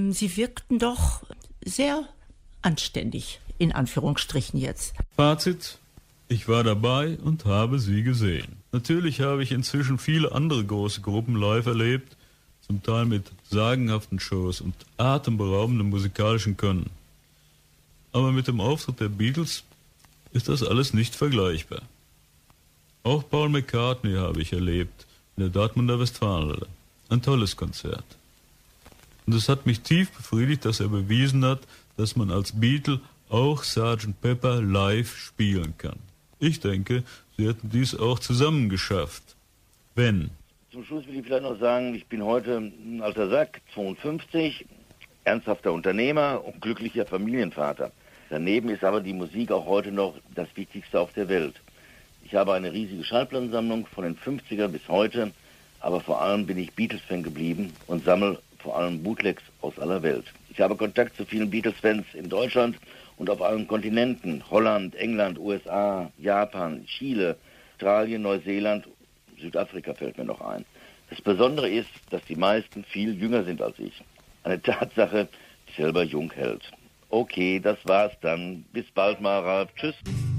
Sie wirkten doch sehr anständig, in Anführungsstrichen jetzt. Fazit: Ich war dabei und habe sie gesehen. Natürlich habe ich inzwischen viele andere große Gruppen live erlebt, zum Teil mit sagenhaften Shows und atemberaubendem musikalischen Können. Aber mit dem Auftritt der Beatles ist das alles nicht vergleichbar. Auch Paul McCartney habe ich erlebt in der Dortmunder Westfalenhalle. Ein tolles Konzert. Und es hat mich tief befriedigt, dass er bewiesen hat, dass man als Beatle auch Sgt. Pepper live spielen kann. Ich denke, sie hätten dies auch zusammen geschafft. Wenn. Zum Schluss will ich vielleicht noch sagen, ich bin heute ein alter Sack, 52, ernsthafter Unternehmer und glücklicher Familienvater. Daneben ist aber die Musik auch heute noch das Wichtigste auf der Welt. Ich habe eine riesige Schallplattensammlung von den 50er bis heute, aber vor allem bin ich Beatles-Fan geblieben und sammle vor allem Bootlegs aus aller Welt. Ich habe Kontakt zu vielen Beatles-Fans in Deutschland und auf allen Kontinenten: Holland, England, USA, Japan, Chile, Australien, Neuseeland, Südafrika fällt mir noch ein. Das Besondere ist, dass die meisten viel jünger sind als ich. Eine Tatsache, die selber jung hält. Okay, das war's dann. Bis bald, Mara. Tschüss.